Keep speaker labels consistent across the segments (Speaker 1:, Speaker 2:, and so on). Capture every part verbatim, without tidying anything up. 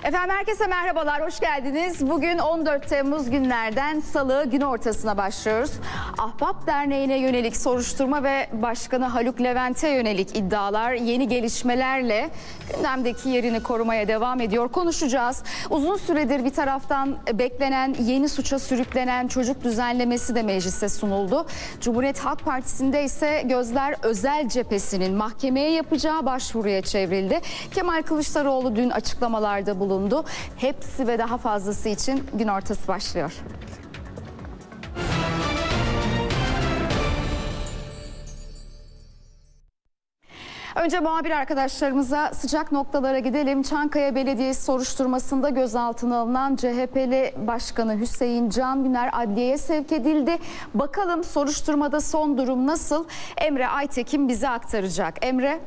Speaker 1: Efendim herkese merhabalar, hoş geldiniz. Bugün on dört Temmuz günlerden Salı gün ortasına başlıyoruz. Ahbap Derneği'ne yönelik soruşturma ve Başkanı Haluk Levent'e yönelik iddialar yeni gelişmelerle gündemdeki yerini korumaya devam ediyor. Konuşacağız. Uzun süredir bir taraftan beklenen yeni suça sürüklenen çocuk düzenlemesi de meclise sunuldu. Cumhuriyet Halk Partisi'nde ise gözler özel cephesinin mahkemeye yapacağı başvuruya çevrildi. Kemal Kılıçdaroğlu dün açıklamalarda bulundu. Hepsi ve daha fazlası için gün ortası başlıyor. Önce muhabir arkadaşlarımıza sıcak noktalara gidelim. Çankaya Belediyesi soruşturmasında gözaltına alınan C H P'li Başkanı Hüseyin Can Güner adliyeye sevk edildi. Bakalım soruşturmada son durum nasıl? Emre Aytekin bize aktaracak. Emre.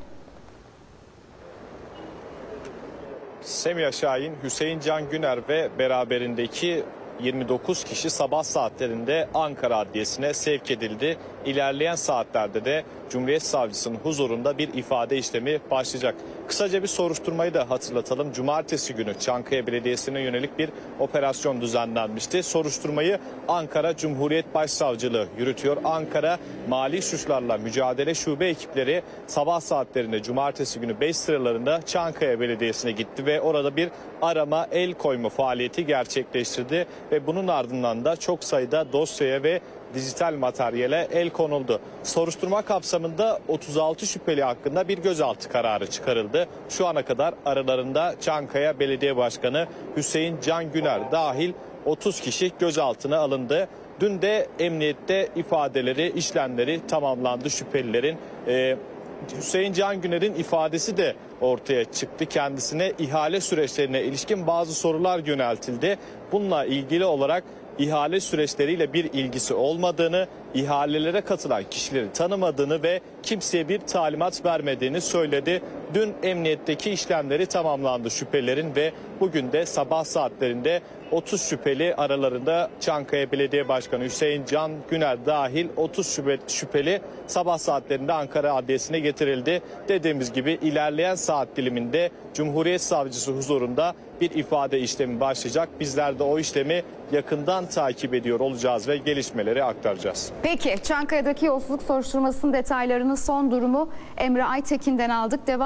Speaker 2: Semiha Şahin, Hüseyin Can Güner ve beraberindeki yirmi dokuz kişi sabah saatlerinde Ankara Adliyesi'ne sevk edildi. İlerleyen saatlerde de Cumhuriyet Savcısının huzurunda bir ifade işlemi başlayacak. Kısaca bir soruşturmayı da hatırlatalım. Cumartesi günü Çankaya Belediyesi'ne yönelik bir operasyon düzenlenmişti. Soruşturmayı Ankara Cumhuriyet Başsavcılığı yürütüyor. Ankara Mali Suçlarla Mücadele Şube ekipleri sabah saatlerinde Cumartesi günü beş sıralarında Çankaya Belediyesi'ne gitti ve orada bir arama, el koyma faaliyeti gerçekleştirdi ve bunun ardından da çok sayıda dosyaya ve dijital materyale el konuldu. Soruşturma kapsamında otuz altı şüpheli hakkında bir gözaltı kararı çıkarıldı. Şu ana kadar aralarında Çankaya Belediye Başkanı Hüseyin Can Güner dahil otuz kişi gözaltına alındı. Dün de emniyette ifadeleri, işlemleri tamamlandı şüphelilerin. Ee, Hüseyin Can Güner'in ifadesi de ortaya çıktı. Kendisine ihale süreçlerine ilişkin bazı sorular yöneltildi. Bununla ilgili olarak ihale süreçleriyle bir ilgisi olmadığını, ihalelere katılan kişileri tanımadığını ve kimseye bir talimat vermediğini söyledi. Dün emniyetteki işlemleri tamamlandı şüphelerin ve bugün de sabah saatlerinde otuz şüpheli aralarında Çankaya Belediye Başkanı Hüseyin Can Güner dahil otuz şüpheli sabah saatlerinde Ankara Adliyesi'ne getirildi. Dediğimiz gibi ilerleyen saat diliminde Cumhuriyet Savcısı huzurunda bir ifade işlemi başlayacak. Bizler de o işlemi yakından takip ediyor olacağız ve gelişmeleri aktaracağız.
Speaker 1: Peki Çankaya'daki yolsuzluk soruşturmasının detaylarını, son durumu Emre Aytekin'den aldık. Devam